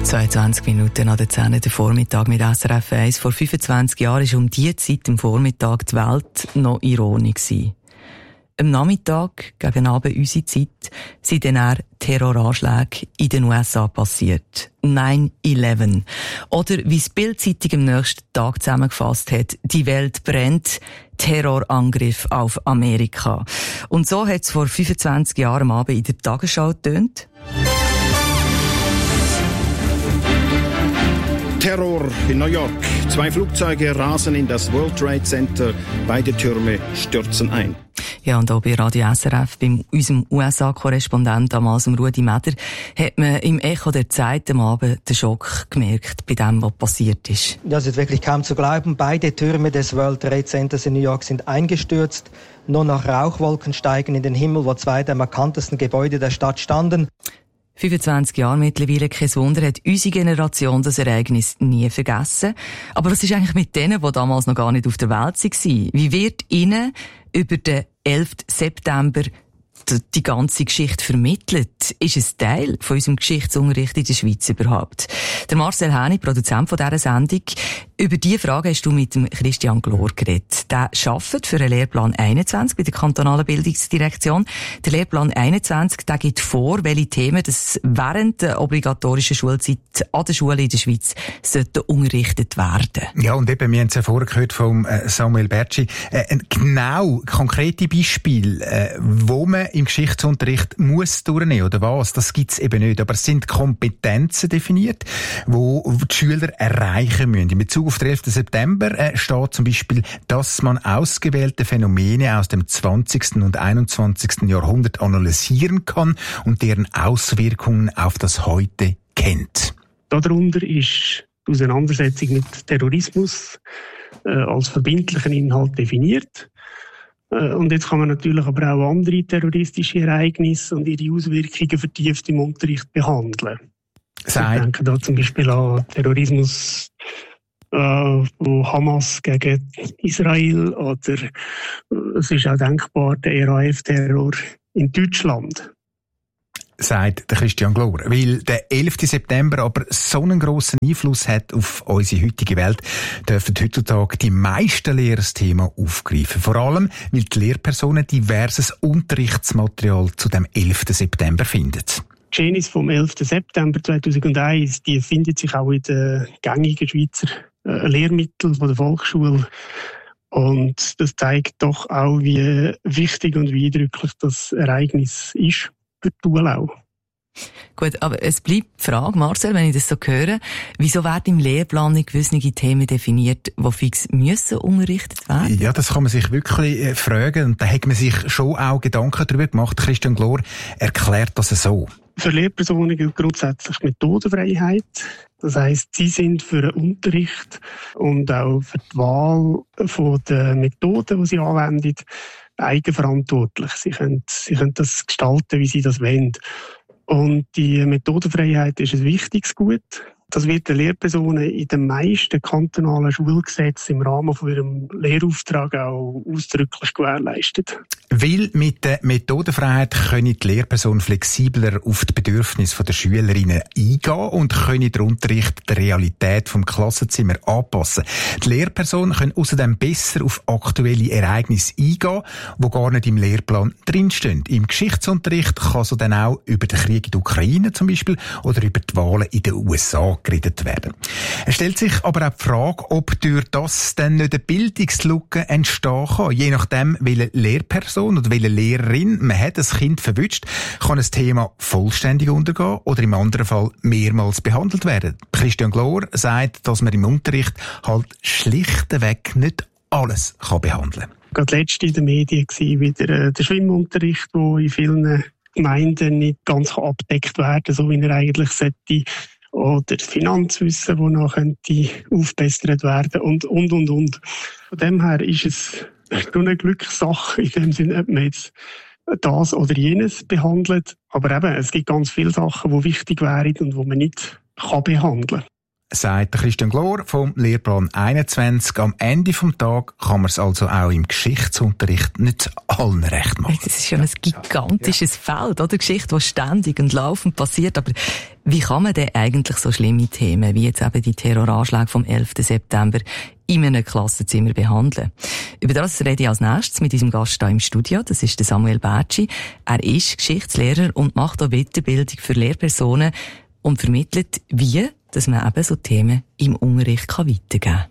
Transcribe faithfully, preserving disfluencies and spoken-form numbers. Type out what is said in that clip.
zweiundzwanzig Minuten an der zehn der Vormittag mit S R F eins. Vor fünfundzwanzig Jahren war um diese Zeit am Vormittag die Welt noch in Ordnung. Am Nachmittag, gegen Abend unsere Zeit, sind dann eher Terroranschläge in den U S A passiert. neun elf. Oder wie es Bild-Zeitung am nächsten Tag zusammengefasst hat, die Welt brennt, Terrorangriff auf Amerika. Und so hat es vor fünfundzwanzig Jahren am Abend in der Tagesschau getönt. Terror in New York. Zwei Flugzeuge rasen in das World Trade Center. Beide Türme stürzen ein. Ja, und auch bei Radio S R F, bei unserem U S A-Korrespondent damals, Rudi Meder, hat man im Echo der Zeit am Abend den Schock gemerkt bei dem, was passiert ist. Das ist wirklich kaum zu glauben. Beide Türme des World Trade Centers in New York sind eingestürzt. Nur noch Rauchwolken steigen in den Himmel, wo zwei der markantesten Gebäude der Stadt standen. fünfundzwanzig Jahre mittlerweile, kein Wunder, hat unsere Generation das Ereignis nie vergessen. Aber was ist eigentlich mit denen, die damals noch gar nicht auf der Welt waren? Wie wird ihnen über den elften September die ganze Geschichte vermittelt? Ist es Teil von unserem Geschichtsunterricht in der Schweiz überhaupt? Der Marcel Häni, Produzent von dieser Sendung. Über diese Frage hast du mit dem Christian Glor geredet. Der arbeitet für den Lehrplan einundzwanzig bei der kantonalen Bildungsdirektion. Der Lehrplan einundzwanzig, der gibt vor, welche Themen das während der obligatorischen Schulzeit an der Schule in der Schweiz sollten unterrichtet werden. Ja, und eben, wir haben es ja vorher gehört vom Samuel Bertschi, äh, ein genau konkrete Beispiel, äh, wo man im Geschichtsunterricht muss durchnehmen, oder was? Das gibt's eben nicht. Aber es sind Kompetenzen definiert, die die Schüler erreichen müssen. In Bezug auf den elften September äh, steht zum Beispiel, dass man ausgewählte Phänomene aus dem zwanzigsten und einundzwanzigsten Jahrhundert analysieren kann und deren Auswirkungen auf das Heute kennt. Darunter ist die Auseinandersetzung mit Terrorismus äh, als verbindlichen Inhalt definiert. Äh, und jetzt kann man natürlich aber auch andere terroristische Ereignisse und ihre Auswirkungen vertieft im Unterricht behandeln. Sei. Ich denke da zum Beispiel an Terrorismus, äh, wo Hamas gegen Israel, oder es ist auch denkbar der R A F-Terror in Deutschland. Sagt der Christian Glor. Weil der elften September aber so einen grossen Einfluss hat auf unsere heutige Welt, dürfen heutzutage die meisten Lehrer das Thema aufgreifen. Vor allem, weil die Lehrpersonen diverses Unterrichtsmaterial zu dem elften September finden. Die Geschehnisse vom elften September zweitausendeins, die findet sich auch in den gängigen Schweizer äh, Lehrmitteln von der Volksschule. Und das zeigt doch auch, wie wichtig und wie eindrücklich das Ereignis ist für die Schule auch. Gut, aber es bleibt die Frage, Marcel, wenn ich das so höre, wieso werden im Lehrplan nicht gewisse Themen definiert, die fix müssen unterrichtet werden? Ja, das kann man sich wirklich äh, fragen, und da hat man sich schon auch Gedanken darüber gemacht. Christian Glor erklärt das so. Für Lehrpersonen gilt grundsätzlich Methodenfreiheit. Das heisst, sie sind für den Unterricht und auch für die Wahl von der Methoden, die sie anwenden, eigenverantwortlich. Sie können, sie können das gestalten, wie sie das wollen. Und die Methodenfreiheit ist ein wichtiges Gut. Das wird den Lehrpersonen in den meisten kantonalen Schulgesetzen im Rahmen von ihrem Lehrauftrag auch ausdrücklich gewährleistet. Weil mit der Methodenfreiheit können die Lehrpersonen flexibler auf die Bedürfnisse der Schülerinnen eingehen und können den Unterricht der Realität vom Klassenzimmer anpassen. Die Lehrpersonen können außerdem besser auf aktuelle Ereignisse eingehen, die gar nicht im Lehrplan drinstehen. Im Geschichtsunterricht kann so dann auch über den Krieg in der Ukraine zum Beispiel oder über die Wahlen in den U S A geredet werden. Es stellt sich aber auch die Frage, ob durch das dann nicht eine Bildungslücke entstehen kann. Je nachdem, welche Lehrperson oder welche Lehrerin man hat, das Kind verwünscht, kann ein Thema vollständig untergehen oder im anderen Fall mehrmals behandelt werden. Christian Glor sagt, dass man im Unterricht halt schlichtweg nicht alles kann behandeln kann. Gerade letzte in den Medien war wieder der Schwimmunterricht, der in vielen Gemeinden nicht ganz abgedeckt werden kann, so wie er eigentlich sollte. Oder das Finanzwissen, das noch könnte aufbessert werden und, und, und, und. Von dem her ist es nur eine Glückssache, in dem Sinne, ob man jetzt das oder jenes behandelt. Aber eben, es gibt ganz viele Sachen, die wichtig wären und die man nicht kann behandeln kann. sagt Christian Glor vom Lehrplan einundzwanzig. Am Ende des Tages kann man es also auch im Geschichtsunterricht nicht allen recht machen. Das ist schon ein gigantisches ja. Feld, oder? Geschichte, die ständig und laufend passiert. Aber wie kann man denn eigentlich so schlimme Themen, wie jetzt eben die Terroranschläge vom elften September, in einem Klassenzimmer behandeln? Über das rede ich als nächstes mit unserem Gast hier im Studio. Das ist der Samuel Bertschi. Er ist Geschichtslehrer und macht auch Weiterbildung für Lehrpersonen und vermittelt, wie dass man eben so Themen im Unterricht weitergeben kann.